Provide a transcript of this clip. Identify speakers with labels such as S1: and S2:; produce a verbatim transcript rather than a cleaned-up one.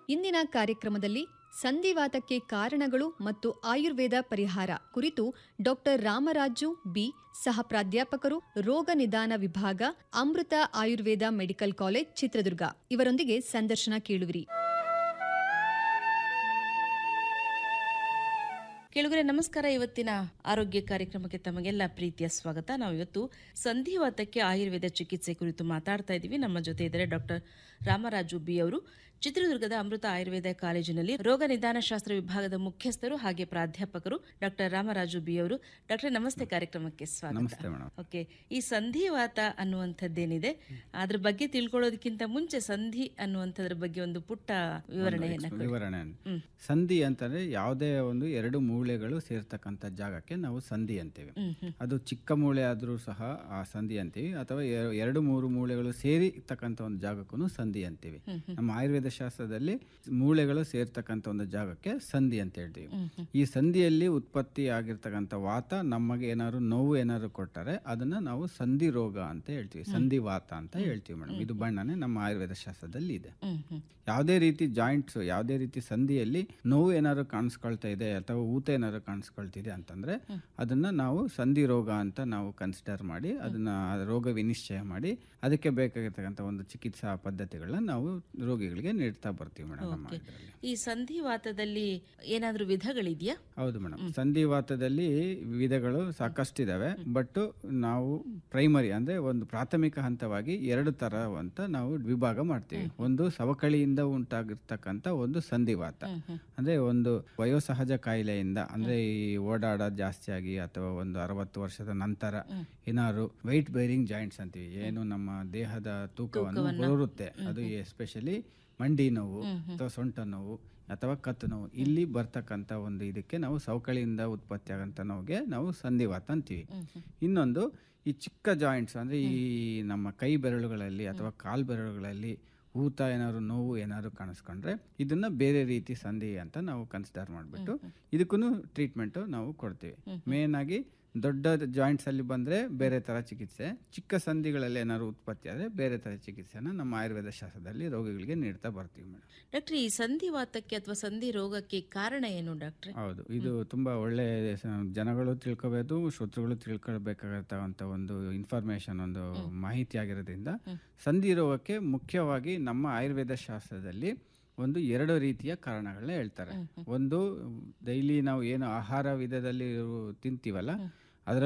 S1: ಇಂದಿನ ಕಾರ್ಯಕ್ರಮದಲ್ಲಿ ಸಂಧಿವಾತಕ್ಕೆ ಕಾರಣಗಳು ಮತ್ತು ಆಯುರ್ವೇದ ಪರಿಹಾರ ಕುರಿತು ಡಾಕ್ಟರ್ ರಾಮರಾಜು ಬಿ, ಸಹ ಪ್ರಾಧ್ಯಾಪಕರು, ರೋಗ ನಿದಾನ ವಿಭಾಗ, ಅಮೃತ ಆಯುರ್ವೇದ ಮೆಡಿಕಲ್ ಕಾಲೇಜ್, ಚಿತ್ರದುರ್ಗ ಇವರೊಂದಿಗೆ ಸಂದರ್ಶನ ಕೇಳುವಿರಿ.
S2: ಕೇಳುಗರೆ ನಮಸ್ಕಾರ. ಇವತ್ತಿನ ಆರೋಗ್ಯ ಕಾರ್ಯಕ್ರಮಕ್ಕೆ ತಮಗೆಲ್ಲ ಪ್ರೀತಿಯ ಸ್ವಾಗತ. ನಾವು ಇವತ್ತು ಸಂಧಿವಾತಕ್ಕೆ ಆಯುರ್ವೇದ ಚಿಕಿತ್ಸೆ ಕುರಿತು ಮಾತಾಡ್ತಾ ಇದ್ದೀವಿ. ನಮ್ಮ ಜೊತೆ ಇದ್ದಾರೆ ಡಾಕ್ಟರ್ ರಾಮರಾಜು ಬಿ ಅವರು, ಚಿತ್ರದುರ್ಗದ ಅಮೃತ ಆಯುರ್ವೇದ ಕಾಲೇಜಿನಲ್ಲಿ ರೋಗ ನಿದಾನ ಶಾಸ್ತ್ರ ವಿಭಾಗದ ಮುಖ್ಯಸ್ಥರು ಹಾಗೆ ಪ್ರಾಧ್ಯಾಪಕರು ಡಾಕ್ಟರ್ ರಾಮರಾಜು ಬಿ ಅವರು. ಡಾಕ್ಟರ್ ನಮಸ್ತೆ, ಕಾರ್ಯಕ್ರಮಕ್ಕೆ ಸ್ವಾಗತ. ಓಕೆ, ಈ ಸಂಧಿವಾತ ಅನ್ನುವಂಥದ್ದೇನಿದೆ ಅದ್ರ ಬಗ್ಗೆ ತಿಳ್ಕೊಳ್ಳೋದಕ್ಕಿಂತ ಮುಂಚೆ ಸಂಧಿ ಅನ್ನುವಂಥದ್ರ ಬಗ್ಗೆ ಒಂದು ಪುಟ್ಟ ವಿವರಣೆಯನ್ನ
S3: ವಿವರಣೆ ಸಂಧಿ ಅಂತಂದ್ರೆ ಯಾವುದೇ ಒಂದು ಎರಡು ಮೂಳೆಗಳು ಸೇರ್ತಕ್ಕಂಥ ಜಾಗಕ್ಕೆ ನಾವು ಸಂಧಿ ಅಂತೀವಿ. ಅದು ಚಿಕ್ಕ ಮೂಳೆ ಆದ್ರೂ ಸಹ ಆ ಸಂಧಿ ಅಂತೀವಿ, ಅಥವಾ ಎರಡು ಮೂರು ಮೂಳೆಗಳು ಸೇರಿರ್ತಕ್ಕಂಥ ಒಂದು ಜಾಗಕ್ಕೂ ಸಂಧಿ ಅಂತೀವಿ. ನಮ್ಮ ಆಯುರ್ವೇದ ಶಾಸ್ತ್ರದಲ್ಲಿ ಮೂಳೆಗಳು ಸೇರ್ತಕ್ಕಂಥ ಒಂದು ಜಾಗಕ್ಕೆ ಸಂಧಿ ಅಂತ ಹೇಳ್ತೀವಿ. ಈ ಸಂಧಿಯಲ್ಲಿ ಉತ್ಪತ್ತಿ ಆಗಿರ್ತಕ್ಕಂಥ ವಾತ ನಮಗೆ ಏನಾದ್ರು ನೋವು ಏನಾದ್ರು ಕೊಟ್ಟರೆ ಅದನ್ನ ನಾವು ಸಂಧಿ ರೋಗ ಅಂತ ಹೇಳ್ತೀವಿ, ಸಂಧಿವಾತ ಅಂತ ಹೇಳ್ತೀವಿ ಮೇಡಮ್. ಇದು ಬಣ್ಣನೆ ನಮ್ಮ ಆಯುರ್ವೇದ ಶಾಸ್ತ್ರದಲ್ಲಿ ಇದೆ. ಯಾವುದೇ ರೀತಿ ಜಾಯಿಂಟ್ಸ್, ಯಾವುದೇ ರೀತಿ ಸಂಧಿಯಲ್ಲಿ ನೋವು ಏನಾದ್ರು ಕಾಣಿಸ್ಕೊಳ್ತಾ ಇದೆ ಅಥವಾ ಊತ ಏನಾದ್ರು ಕಾಣಿಸ್ಕೊಳ್ತಿದೆ ಅಂತಂದ್ರೆ ಅದನ್ನ ನಾವು ಸಂಧಿ ರೋಗ ಅಂತ ನಾವು ಕನ್ಸಿಡರ್ ಮಾಡಿ ಅದನ್ನ ರೋಗ ವಿನಿಶ್ಚಯ ಮಾಡಿ ಅದಕ್ಕೆ ಬೇಕಾಗಿರ್ತಕ್ಕಂಥ ಒಂದು ಚಿಕಿತ್ಸಾ ಪದ್ಧತಿಗಳನ್ನ ನಾವು ರೋಗಿಗಳಿಗೆ ನೀಡ್ತಾ ಬರ್ತೀವಿ ಮೇಡಮ್.
S2: ಈ ಸಂಧಿವಾತದಲ್ಲಿ ಏನಾದ್ರೂ ವಿಧಗಳಿದೆಯಾ?
S3: ಹೌದು ಮೇಡಮ್, ಸಂಧಿವಾತದಲ್ಲಿ ವಿಧಗಳು ಸಾಕಷ್ಟಿದಾವೆ. ಬಟ್ ನಾವು ಪ್ರೈಮರಿ ಅಂದ್ರೆ ಒಂದು ಪ್ರಾಥಮಿಕ ಹಂತವಾಗಿ ಎರಡು ತರ ಅಂತ ನಾವು ವಿಭಾಗ ಮಾಡ್ತೀವಿ. ಒಂದು ಸವಕಳಿಯಿಂದ ಉಂಟಾಗಿರ್ತಕ್ಕಂಥ ಒಂದು ಸಂಧಿವಾತ, ಅಂದ್ರೆ ಒಂದು ವಯೋಸಹಜ ಕಾಯಿಲೆಯಿಂದ, ಅಂದ್ರೆ ಈ ಓಡಾಡೋದು ಜಾಸ್ತಿ ಆಗಿ ಅಥವಾ ಒಂದು ಅರವತ್ತು ವರ್ಷದ ನಂತರ ಏನಾದ್ರು ವೈಟ್ ಬೇರಿಂಗ್ ಜಾಯಿಂಟ್ಸ್ ಅಂತೀವಿ, ಏನು ನಮ್ಮ ದೇಹದ ತೂಕವನ್ನು ಬರುತ್ತೆ, ಅದು ಎಸ್ಪೆಷಲಿ ಮಂಡಿ ನೋವು ಅಥವಾ ಸೊಂಟ ನೋವು ಅಥವಾ ಕತ್ತು ನೋವು, ಇಲ್ಲಿ ಬರ್ತಕ್ಕಂಥ ಒಂದು ಇದಕ್ಕೆ ನಾವು ಸವಕಳಿಯಿಂದ ಉತ್ಪತ್ತಿ ಆಗಂತ ನೋವಿಗೆ ನಾವು ಸಂಧಿವಾತ ಅಂತೀವಿ. ಇನ್ನೊಂದು ಈ ಚಿಕ್ಕ ಜಾಯಿಂಟ್ಸ್, ಅಂದ್ರೆ ಈ ನಮ್ಮ ಕೈ ಬೆರಳುಗಳಲ್ಲಿ ಅಥವಾ ಕಾಲ್ ಬೆರಳುಗಳಲ್ಲಿ ಊತ ಏನಾದ್ರು ನೋವು ಏನಾದ್ರು ಕಾಣಿಸ್ಕೊಂಡ್ರೆ ಇದನ್ನ ಬೇರೆ ರೀತಿ ಸಂಧಿ ಅಂತ ನಾವು ಕನ್ಸಿಡರ್ ಮಾಡಿಬಿಟ್ಟು ಇದಕ್ಕೂ ಟ್ರೀಟ್ಮೆಂಟ್ ನಾವು ಕೊಡ್ತೀವಿ. ಮೇನ್ ಆಗಿ ದೊಡ್ಡ ಜಾಯಿಂಟ್ಸ್ ಅಲ್ಲಿ ಬಂದ್ರೆ ಬೇರೆ ತರ ಚಿಕಿತ್ಸೆ, ಚಿಕ್ಕ ಸಂಧಿಗಳಲ್ಲಿ ಏನಾದ್ರು ಉತ್ಪತ್ತಿ ಆದ್ರೆ ಬೇರೆ ತರ ಚಿಕಿತ್ಸೆನ ನಮ್ಮ ಆಯುರ್ವೇದ ಶಾಸ್ತ್ರದಲ್ಲಿ ರೋಗಿಗಳಿಗೆ ನೀಡ್ತಾ ಬರ್ತೀವಿ ಮೇಡಮ್.
S2: ಡಾಕ್ಟರ್, ಈ ಸಂಧಿವಾತಕ್ಕೆ ಅಥವಾ ಸಂಧಿ ರೋಗಕ್ಕೆ ಕಾರಣ ಏನು ಡಾಕ್ಟ್ರೆ?
S3: ಹೌದು, ಇದು ತುಂಬಾ ಒಳ್ಳೆ ಜನಗಳು ತಿಳ್ಕೋಬೇಕು, ಶ್ರೋತೃಗಳು ತಿಳ್ಕೊಳ್ಬೇಕಾಗತ್ತ ಒಂದು ಇನ್ಫಾರ್ಮೇಶನ್, ಒಂದು ಮಾಹಿತಿ ಆಗಿರೋದ್ರಿಂದ ಸಂಧಿ ರೋಗಕ್ಕೆ ಮುಖ್ಯವಾಗಿ ನಮ್ಮ ಆಯುರ್ವೇದ ಶಾಸ್ತ್ರದಲ್ಲಿ ಒಂದು ಎರಡು ರೀತಿಯ ಕಾರಣಗಳನ್ನ ಹೇಳ್ತಾರೆ. ಒಂದು ಡೈಲಿ ನಾವು ಏನು ಆಹಾರ ವಿಧದಲ್ಲಿ ತಿಂತೀವಲ್ಲ